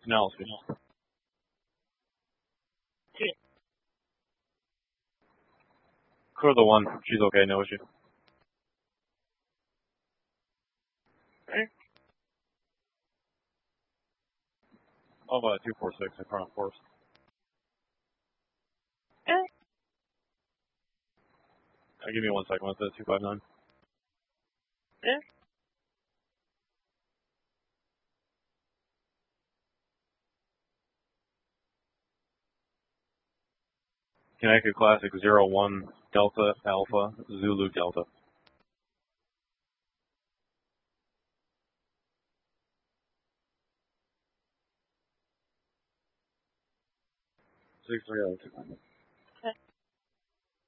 Analysis. Clear the one. She's okay, no issue. Oh, 246 in front of force. Give me 1 second. What's that? 259. Connecticut Classic 01 Delta Alpha Zulu Delta. 630.